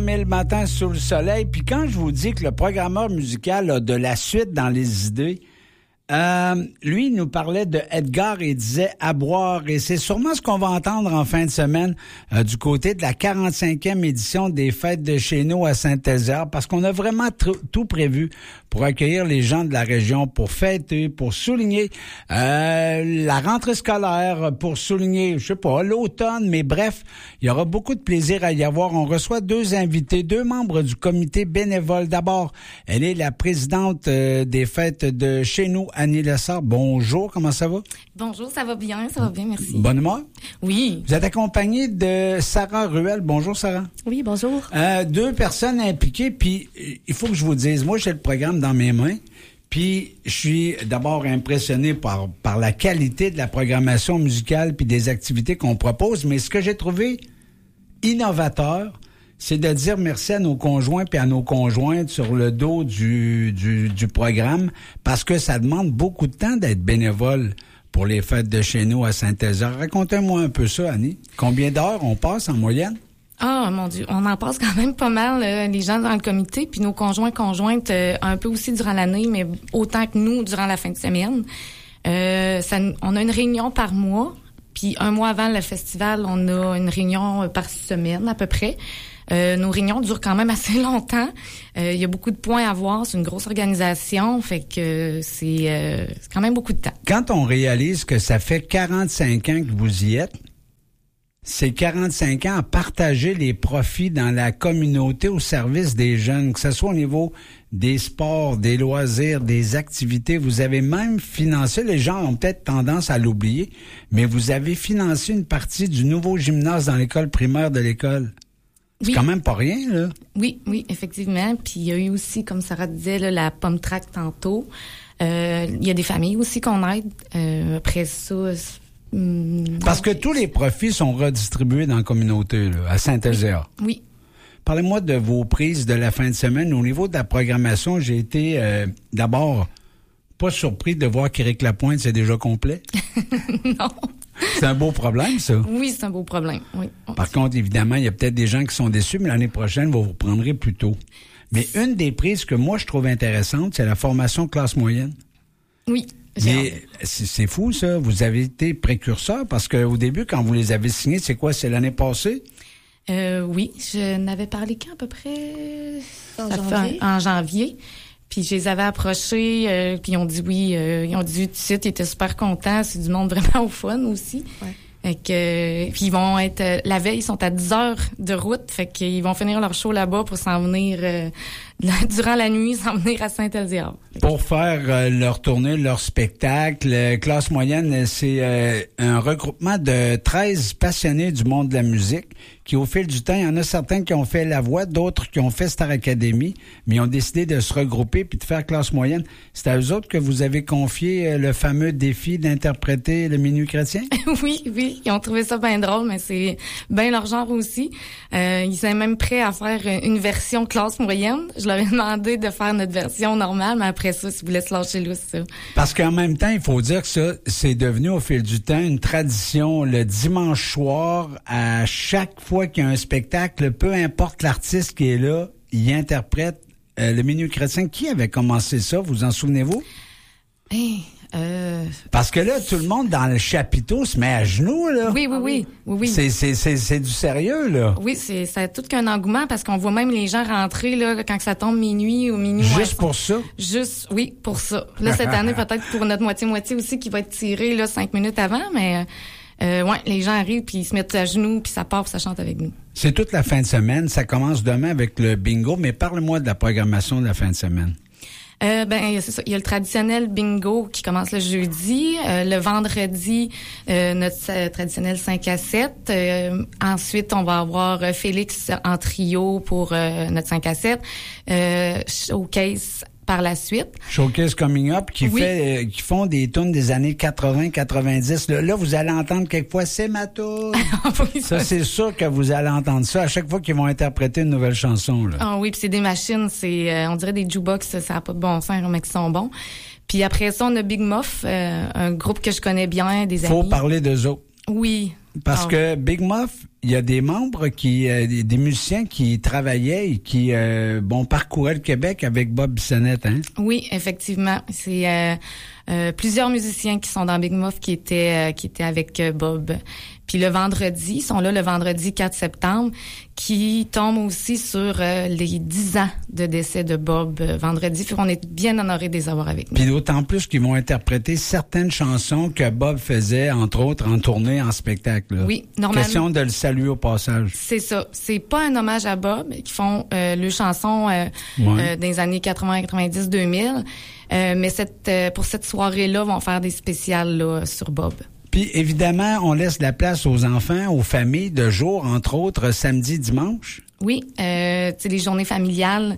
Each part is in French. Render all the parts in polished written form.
Mais le matin sous le soleil, puis quand je vous dis que le programmeur musical a de la suite dans les idées, lui, il nous parlait de Edgar et disait « à boire ». Et c'est sûrement ce qu'on va entendre en fin de semaine du côté de la 45e édition des Fêtes de chez nous à Saint-Elzéar, parce qu'on a vraiment tout prévu pour accueillir les gens de la région, pour fêter, pour souligner la rentrée scolaire, pour souligner, je sais pas, l'automne, mais bref, il y aura beaucoup de plaisir à y avoir. On reçoit 2 invités, 2 membres du comité bénévole. D'abord, elle est la présidente des Fêtes de chez nous, Annie Lessard. Bonjour, comment ça va? Bonjour, ça va bien, merci. Bonne humeur? Oui. Vous êtes accompagnée de Sarah Ruel. Bonjour, Sarah. Oui, bonjour. 2 personnes impliquées, puis il faut que je vous dise, moi, j'ai le programme dans mes mains, puis je suis d'abord impressionné par la qualité de la programmation musicale puis des activités qu'on propose, mais ce que j'ai trouvé innovateur, c'est de dire merci à nos conjoints puis à nos conjointes sur le dos du programme, parce que ça demande beaucoup de temps d'être bénévole pour les Fêtes de chez nous à Saint-Elzéar. Racontez-moi un peu ça, Annie. Combien d'heures on passe en moyenne? Ah, mon Dieu, on en passe quand même pas mal, les gens dans le comité, puis nos conjointes, un peu aussi durant l'année, mais autant que nous durant la fin de semaine. On a une réunion par mois, puis un mois avant le festival, on a une réunion par semaine à peu près. Nos réunions durent quand même assez longtemps. Il y a beaucoup de points à voir. C'est une grosse organisation, fait que c'est quand même beaucoup de temps. Quand on réalise que ça fait 45 ans que vous y êtes, c'est 45 ans à partager les profits dans la communauté au service des jeunes, que ce soit au niveau des sports, des loisirs, des activités. Vous avez même financé, les gens ont peut-être tendance à l'oublier, mais vous avez financé une partie du nouveau gymnase dans l'école primaire de l'école. C'est Oui. quand même pas rien, là. Oui, effectivement. Puis il y a eu aussi, comme Sarah disait, là, la pomme track tantôt. Il y a des familles aussi qu'on aide. Après ça... Parce que tous les profits sont redistribués dans la communauté, là, à Saint-Elzéar. Oui. Parlez-moi de vos prises de la fin de semaine. Au niveau de la programmation, j'ai été d'abord pas surpris de voir qu'Éric Lapointe, c'est déjà complet. Non. C'est un beau problème, ça. Oui, c'est un beau problème. Oui. Par contre, évidemment, il y a peut-être des gens qui sont déçus, mais l'année prochaine, vous reprendrez plus tôt. Mais une des prises que moi, je trouve intéressante, c'est la formation classe moyenne. Oui. Mais c'est fou, ça. Vous avez été précurseur parce qu'au début, quand vous les avez signés, c'est quoi? C'est l'année passée? Oui. Je n'avais parlé quand, à peu près? En janvier. Puis je les avais approchés, puis ils ont dit oui. Ils ont dit tout de suite, ils étaient super contents. C'est du monde vraiment au fun aussi. Ouais. Fait que, puis ils vont être... la veille, ils sont à 10 heures de route. Fait qu'ils vont finir leur show là-bas pour s'en venir... durant la nuit, s'en venir à Saint-Elzéar. Pour faire leur tournée, leur spectacle, Classe moyenne, c'est un regroupement de 13 passionnés du monde de la musique qui, au fil du temps, il y en a certains qui ont fait La Voix, d'autres qui ont fait Star Academy, mais ils ont décidé de se regrouper puis de faire Classe moyenne. C'est à eux autres que vous avez confié le fameux défi d'interpréter le Minuit chrétien? Oui. Ils ont trouvé ça bien drôle, mais c'est bien leur genre aussi. Ils sont même prêts à faire une version Classe moyenne. Je leur ai demandé de faire notre version normale, mais après ça, si vous voulez se lâcher lousse, ça. Parce qu'en même temps, il faut dire que ça, c'est devenu au fil du temps une tradition. Le dimanche soir, à chaque fois qu'il y a un spectacle, peu importe l'artiste qui est là, il interprète le Minuit chrétien. Qui avait commencé ça? Vous en souvenez-vous? Parce que là, tout le monde dans le chapiteau se met à genoux, là. Oui. C'est du sérieux, là. Oui, ça a tout qu'un engouement parce qu'on voit même les gens rentrer, là, quand ça tombe minuit ou minuit. Juste pour ça? Oui, pour ça. Là, cette année, peut-être pour notre moitié-moitié aussi qui va être tiré, là, 5 minutes avant, mais, les gens arrivent puis ils se mettent à genoux puis ça part puis ça chante avec nous. C'est toute la fin de semaine. Ça commence demain avec le bingo, mais parle-moi de la programmation de la fin de semaine. C'est ça. Il y a le traditionnel bingo qui commence le jeudi. Le vendredi, notre traditionnel 5 à 7. Ensuite, on va avoir Félix en trio pour notre 5 à 7. Showcase par la suite. Showcase Coming Up qui font des tunes des années 80-90. Là, vous allez entendre quelquefois c'est ma tune. Oui, ça, c'est sûr que vous allez entendre ça à chaque fois qu'ils vont interpréter une nouvelle chanson. Là. Ah oui, puis c'est des machines, on dirait des jukebox, ça n'a pas de bon sens, mais qui sont bons. Puis après ça, on a Big Muff, un groupe que je connais bien, des amis. Faut parler d'eux autres. Oui, Parce que Big Muff, il y a des membres des musiciens qui travaillaient et qui parcouraient le Québec avec Bob Bissonnette, hein? Oui, effectivement. C'est plusieurs musiciens qui sont dans Big Muff qui étaient avec Bob. Puis ils sont là le vendredi 4 septembre, qui tombe aussi sur les 10 ans de décès de Bob vendredi. Puis on est bien honorés de les avoir avec nous. Puis d'autant plus qu'ils vont interpréter certaines chansons que Bob faisait, entre autres, en tournée, en spectacle. Là. Oui, normalement. Question de le saluer au passage. C'est ça. C'est pas un hommage à Bob, qui font les chansons dans les années 80, 90, 2000. Mais pour cette soirée-là, vont faire des spéciales là, sur Bob. Puis, évidemment, on laisse la place aux enfants, aux familles, de jour, entre autres, samedi, dimanche. Oui, les journées familiales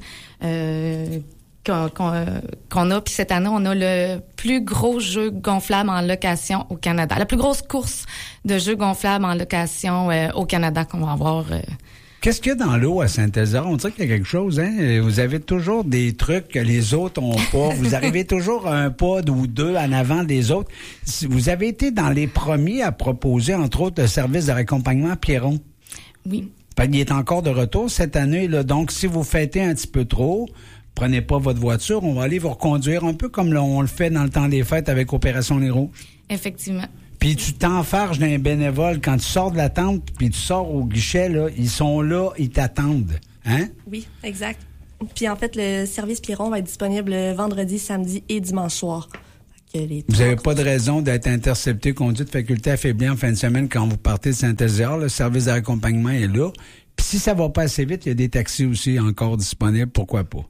qu'on a. Puis cette année, on a le plus gros jeu gonflable en location au Canada. La plus grosse course de jeux gonflables en location au Canada qu'on va avoir. Qu'est-ce qu'il y a dans l'eau à Saint-Thésard? On dirait qu'il y a quelque chose, hein? Vous avez toujours des trucs que les autres ont pas. Vous arrivez toujours à un pas ou deux en avant des autres. Vous avez été dans les premiers à proposer, entre autres, le service de raccompagnement Pierron. Oui. Il est encore de retour cette année, là. Donc, si vous fêtez un petit peu trop, prenez pas votre voiture. On va aller vous reconduire un peu comme on le fait dans le temps des fêtes avec Opération Les Rouges. Effectivement. Puis tu t'enfarges d'un bénévole. Quand tu sors de la tente, puis tu sors au guichet, là, ils sont là, ils t'attendent. Hein? Oui, exact. Puis en fait, le service Pierron va être disponible vendredi, samedi et dimanche soir. Vous n'avez pas de raison d'être intercepté, conduite faculté affaiblie en fin de semaine quand vous partez de Saint-Thésard. Le service d'accompagnement est là. Puis si ça va pas assez vite, il y a des taxis aussi encore disponibles. Pourquoi pas?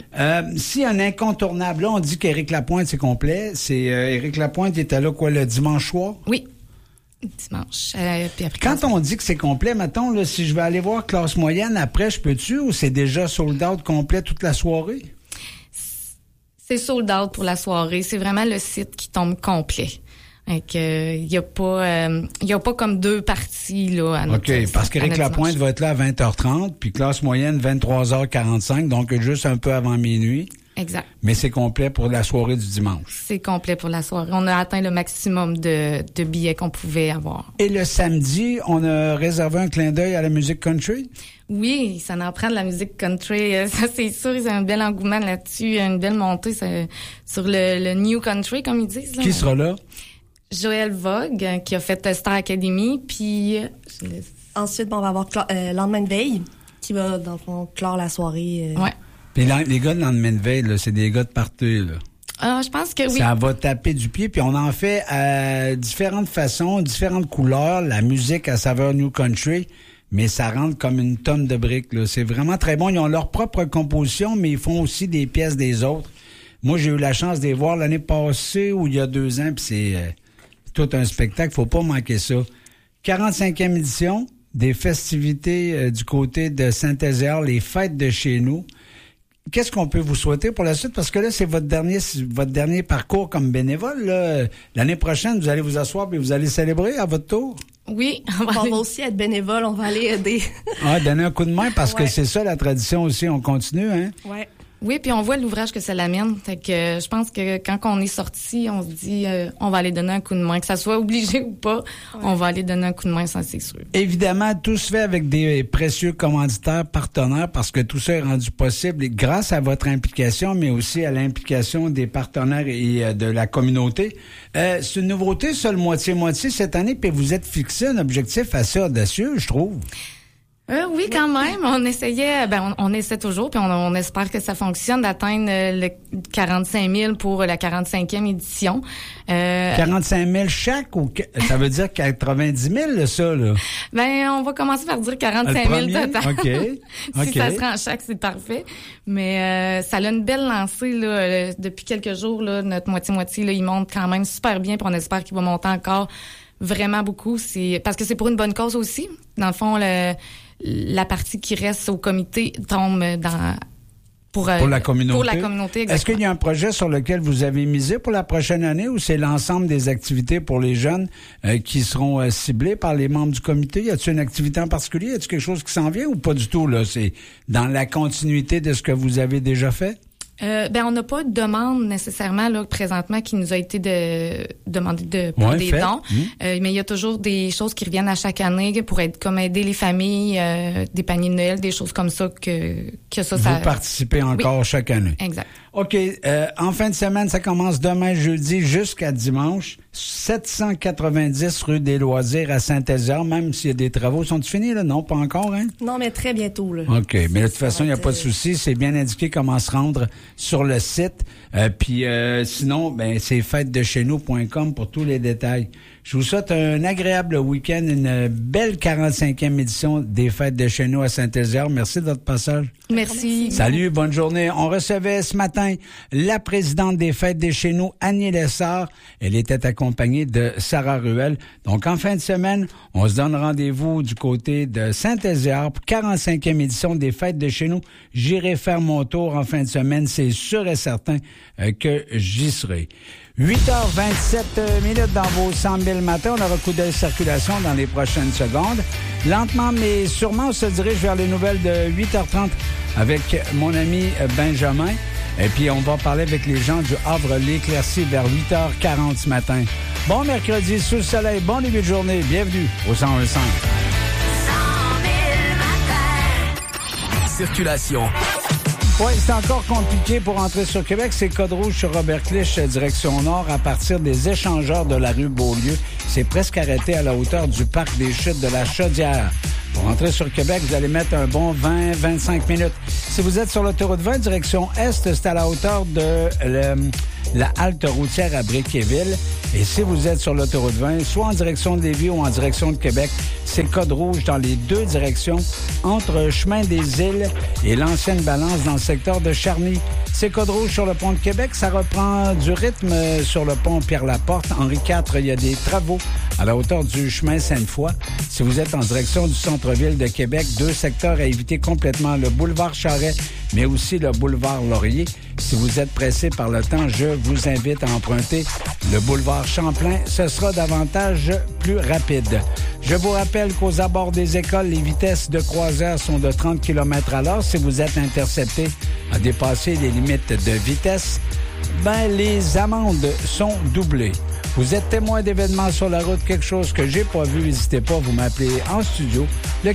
Si un incontournable, là, on dit qu'Éric Lapointe, c'est complet. C'est Éric Lapointe, il était là, le dimanche soir? Oui, dimanche. Puis après, quand on dit que c'est complet, mettons, là, si je vais aller voir classe moyenne, après, je peux-tu, ou c'est déjà sold out complet toute la soirée? C'est sold out pour la soirée. C'est vraiment le site qui tombe complet. Il y a pas comme deux parties là à notre. OK, parce qu'Éric Lapointe va être là à 20h30 puis classe moyenne 23h45, donc juste un peu avant minuit. Exact. Mais c'est complet pour la soirée du dimanche. C'est complet pour la soirée. On a atteint le maximum de billets qu'on pouvait avoir. Et le samedi, on a réservé un clin d'œil à la musique country? Oui, ça en prend de la musique country. Ça, c'est sûr, il y a un bel engouement là-dessus, une belle montée sur le new country, comme ils disent. Là. Qui sera là? Joël Vogue, qui a fait Star Academy, puis... Ensuite, on va avoir Lendemain de veille, qui va, dans le fond, clore la soirée. Ouais. Puis les gars de Lendemain de veille, là, c'est des gars de party, là. Ah, je pense que oui. Ça va taper du pied, puis on en fait différentes façons, différentes couleurs, la musique à saveur New Country, mais ça rentre comme une tonne de briques, là. C'est vraiment très bon. Ils ont leur propre composition, mais ils font aussi des pièces des autres. Moi, j'ai eu la chance de les voir l'année passée ou il y a 2 ans, puis c'est... tout un spectacle, faut pas manquer ça. 45e édition des festivités du côté de Saint-Thésard, les fêtes de chez nous. Qu'est-ce qu'on peut vous souhaiter pour la suite? Parce que là, c'est votre dernier parcours comme bénévole. Là. L'année prochaine, vous allez vous asseoir et vous allez célébrer à votre tour? Oui. On va aussi être bénévole, on va aller aider. Donner un coup de main parce que c'est ça la tradition aussi, on continue, hein? Ouais. Oui, puis on voit l'ouvrage que ça l'amène. Fait que je pense que quand on est sorti, on se dit on va aller donner un coup de main. Que ça soit obligé ou pas, on va aller donner un coup de main, ça c'est sûr. Évidemment, tout se fait avec des précieux commanditaires, partenaires, parce que tout ça est rendu possible grâce à votre implication, mais aussi à l'implication des partenaires et de la communauté. C'est une nouveauté, ça, le moitié-moitié cette année, puis vous êtes fixé un objectif assez audacieux, je trouve. Oui, quand même. On essayait, on essaie toujours, puis on espère que ça fonctionne, d'atteindre le 45 000 pour la 45e édition. 45 000 chaque ou ça veut dire 90 000 ça là? On va commencer par dire 45 000 total. OK. Si ça se rend chaque, c'est parfait. Mais ça a une belle lancée là depuis quelques jours là, notre moitié-moitié là, il monte quand même super bien, puis on espère qu'il va monter encore vraiment beaucoup. C'est parce que c'est pour une bonne cause aussi. Dans le fond, la partie qui reste au comité tombe pour la communauté. Pour la communauté, exactement. Est-ce qu'il y a un projet sur lequel vous avez misé pour la prochaine année ou c'est l'ensemble des activités pour les jeunes qui seront ciblés par les membres du comité? Y a-t-il une activité en particulier? Y a-t-il quelque chose qui s'en vient ou pas du tout, là? C'est dans la continuité de ce que vous avez déjà fait? On n'a pas de demande nécessairement là présentement qui nous a été demandé pour des dons, mais il y a toujours des choses qui reviennent à chaque année pour être comme aider les familles, des paniers de Noël, des choses comme ça que ça. Vous participez encore chaque année. Exact. OK. En fin de semaine, ça commence demain jeudi jusqu'à dimanche. 790 rue des Loisirs à Saint-Hézard, même s'il y a des travaux. Sont-ils finis, là? Non, pas encore, hein? Non, mais très bientôt, là. OK. Mais de toute façon, il n'y a pas de souci. C'est bien indiqué comment se rendre sur le site. Puis sinon, c'est fêtesdechez-nous.com pour tous les détails. Je vous souhaite un agréable week-end, une belle 45e édition des Fêtes de chez nous à Saint-Hézard. Merci de votre passage. Merci. Salut, bonne journée. On recevait ce matin la présidente des Fêtes de chez nous, Annie Lessard. Elle était accompagnée de Sarah Ruel. Donc, en fin de semaine, on se donne rendez-vous du côté de Saint-Hézard pour 45e édition des Fêtes de chez nous. J'irai faire mon tour en fin de semaine. C'est sûr et certain que j'y serai. 8h27 dans vos 100 000 matins. On aura coup d'œil circulation dans les prochaines secondes. Lentement, mais sûrement, on se dirige vers les nouvelles de 8h30 avec mon ami Benjamin. Et puis, on va parler avec les gens du Havre l'Éclaircie vers 8h40 ce matin. Bon mercredi, sous le soleil, bon début de journée. Bienvenue au 101.5. 100 000 matins. Circulation. Oui, c'est encore compliqué pour entrer sur Québec. C'est code rouge sur Robert Clich, direction nord, à partir des échangeurs de la rue Beaulieu. C'est presque arrêté à la hauteur du parc des Chutes de la Chaudière. Pour entrer sur Québec, vous allez mettre un bon 20-25 minutes. Si vous êtes sur l'autoroute 20, direction est, c'est à la hauteur de la halte routière à Briqueville. Et si vous êtes sur l'autoroute 20, soit en direction de Lévis ou en direction de Québec, c'est code rouge dans les deux directions, entre Chemin des Îles et l'ancienne Balance dans le secteur de Charny. C'est code rouge sur le pont de Québec. Ça reprend du rythme sur le pont Pierre-Laporte. Henri IV, il y a des travaux à la hauteur du chemin Sainte-Foy. Si vous êtes en direction du centre-ville de Québec, deux secteurs à éviter complètement, le boulevard Charest, mais aussi le boulevard Laurier. Si vous êtes pressé par le temps, je vous invite à emprunter le boulevard Champlain. Ce sera davantage plus rapide. Je vous rappelle qu'aux abords des écoles, les vitesses de croisière sont de 30 km/h. Si vous êtes intercepté à dépasser les limites de vitesse, les amendes sont doublées. Vous êtes témoin d'événements sur la route, quelque chose que j'ai pas vu, n'hésitez pas, vous m'appelez en studio, le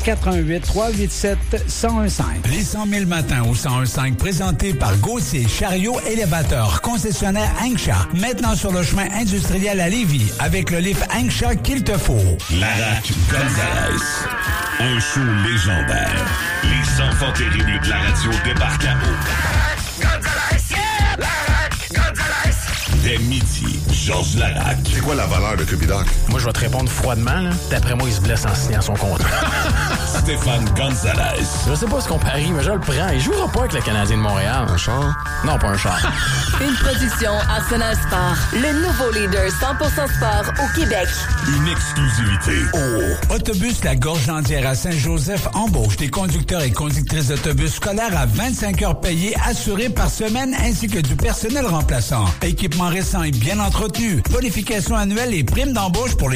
418-387-1015. Les 100 000 matins au 1015, présentés par Gauthier Chariot Élévateur, concessionnaire Anksha, maintenant sur le chemin industriel à Lévis, avec le lift Anksha qu'il te faut. Larac Gonzalez, un show légendaire. Les enfants terribles de la radio débarquent à eau. Gonzalez, yeah! Larac Gonzalez! Dès midi, Georges Larac. C'est quoi la valeur de Cupidoc? Moi, je vais te répondre froidement, là. D'après moi, il se blesse en signant son contrat. Stéphane Gonzalez. Je sais pas ce qu'on parie, mais je le prends. Il jouera pas avec le Canadien de Montréal. Un char? Non, pas un char. Une production Arsenal Sport. Le nouveau leader 100% sport au Québec. Une exclusivité. Oh! Autobus La Gorge Landière à Saint-Joseph embauche des conducteurs et conductrices d'autobus scolaires à 25 heures payées assurées par semaine ainsi que du personnel remplaçant. Équipement récent et bien entretenu. Bonification annuelle et primes d'embauche pour les